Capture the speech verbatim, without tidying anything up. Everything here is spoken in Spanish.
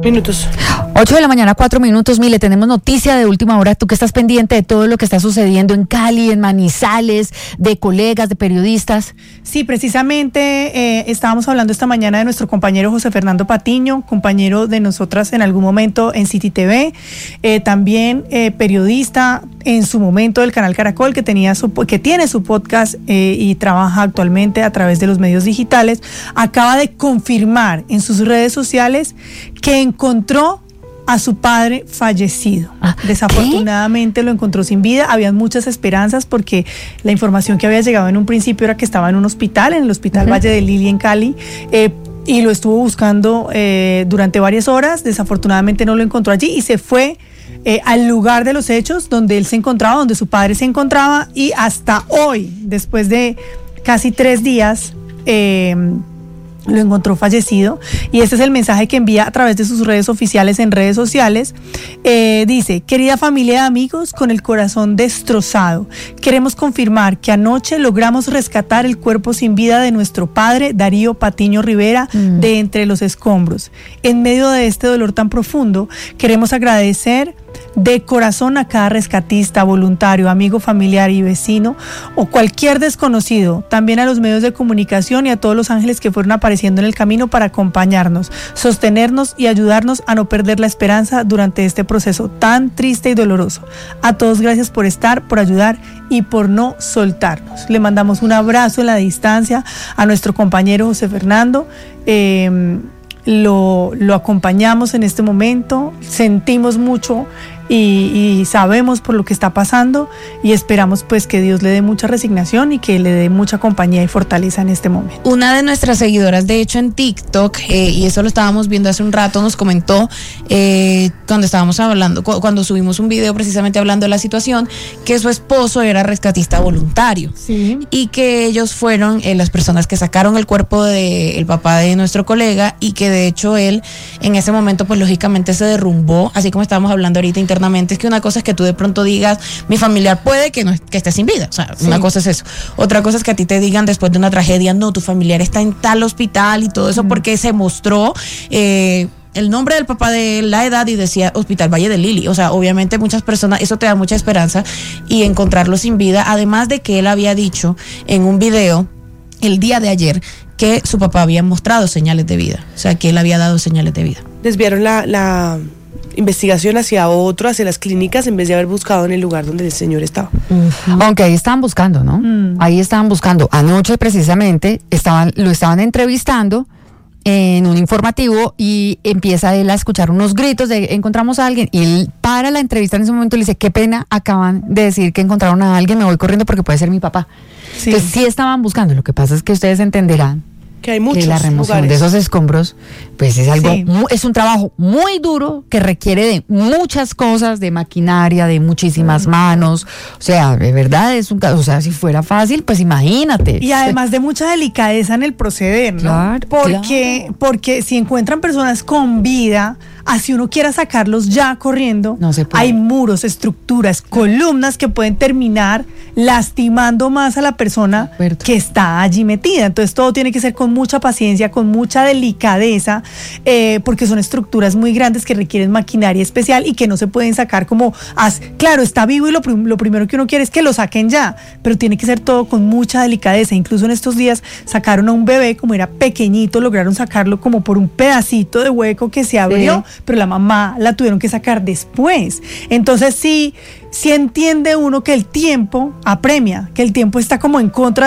Minutos. ocho de la mañana, cuatro minutos. Mile, tenemos noticia de última hora. Tú que estás pendiente de todo lo que está sucediendo en Cali, en Manizales, de colegas, de periodistas. Sí, precisamente eh, estábamos hablando esta mañana de nuestro compañero José Fernando Patiño, compañero de nosotras en algún momento en City T V, eh, también eh, periodista en su momento del canal Caracol, que tenía su, que tiene su podcast eh, y trabaja actualmente a través de los medios digitales. Acaba de confirmar en sus redes sociales que encontró a su padre fallecido. Ah, Desafortunadamente ¿qué? Lo encontró sin vida. Habían muchas esperanzas porque la información que había llegado en un principio era que estaba en un hospital, en el Hospital uh-huh. Valle de Lili en Cali, eh, y lo estuvo buscando eh, durante varias horas. Desafortunadamente no lo encontró allí y se fue Eh, al lugar de los hechos donde él se encontraba, donde su padre se encontraba, y hasta hoy, después de casi tres días, eh, lo encontró fallecido. Y este es el mensaje que envía a través de sus redes oficiales en redes sociales. Eh, dice: querida familia de amigos, con el corazón destrozado, queremos confirmar que anoche logramos rescatar el cuerpo sin vida de nuestro padre Darío Patiño Rivera mm. de entre los escombros. En medio de este dolor tan profundo, queremos agradecer de corazón a cada rescatista, voluntario, amigo, familiar y vecino o cualquier desconocido, también a los medios de comunicación y a todos los ángeles que fueron apareciendo en el camino para acompañarnos, sostenernos y ayudarnos a no perder la esperanza durante este proceso tan triste y doloroso. A todos gracias por estar, por ayudar y por no soltarnos. Le mandamos un abrazo en la distancia a nuestro compañero José Fernando. Eh, Lo, lo acompañamos en este momento, sentimos mucho y, y sabemos por lo que está pasando y esperamos pues que Dios le dé mucha resignación y que le dé mucha compañía y fortaleza en este momento. Una de nuestras seguidoras, de hecho en TikTok, eh, y eso lo estábamos viendo hace un rato, nos comentó eh, cuando estábamos hablando, cu- cuando subimos un video precisamente hablando de la situación, que su esposo era rescatista voluntario. Sí. Y que ellos fueron eh, las personas que sacaron el cuerpo del papá de nuestro colega, y que de hecho él en ese momento pues lógicamente se derrumbó, así como estábamos hablando ahorita internamente. Es que una cosa es que tú de pronto digas, mi familiar puede que no que esté sin vida, o sea, sí. Una cosa es eso. Otra cosa es que a ti te digan después de una tragedia, no, tu familiar está en tal hospital y todo eso, mm. porque se mostró eh, el nombre del papá de la edad y decía Hospital Valle de Lili. O sea, obviamente muchas personas, eso te da mucha esperanza, y encontrarlo sin vida, además de que él había dicho en un video el día de ayer que su papá había mostrado señales de vida, o sea, que él había dado señales de vida. Desviaron la, la investigación hacia otro, hacia las clínicas, en vez de haber buscado en el lugar donde el señor estaba. Uh-huh. Aunque ahí estaban buscando, ¿no? Mm. Ahí estaban buscando. Anoche precisamente estaban, lo estaban entrevistando en un informativo y empieza él a escuchar unos gritos de encontramos a alguien, y él para la entrevista en ese momento y le dice: qué pena, acaban de decir que encontraron a alguien, me voy corriendo porque puede ser mi papá. Sí. Entonces sí estaban buscando. Lo que pasa es que ustedes entenderán que hay muchos que la remoción lugares. de esos escombros pues es algo, sí. muy, es un trabajo muy duro que requiere de muchas cosas, de maquinaria, de muchísimas mm. manos, o sea, de verdad es un caso, o sea, si fuera fácil, pues imagínate. Y además de mucha delicadeza en el proceder, ¿no? Claro, porque, claro. porque si encuentran personas con vida, así uno quiera sacarlos ya corriendo, no se puede. Hay muros, estructuras, columnas que pueden terminar lastimando más a la persona que está allí metida. Entonces todo tiene que ser con mucha paciencia, con mucha delicadeza, eh, porque son estructuras muy grandes que requieren maquinaria especial y que no se pueden sacar como, as, claro, está vivo y lo, prim- lo primero que uno quiere es que lo saquen ya, pero tiene que ser todo con mucha delicadeza. Incluso en estos días sacaron a un bebé, como era pequeñito, lograron sacarlo como por un pedacito de hueco que se abrió, sí. pero la mamá la tuvieron que sacar después. Entonces sí, sí entiende uno que el tiempo apremia, que el tiempo está como en contra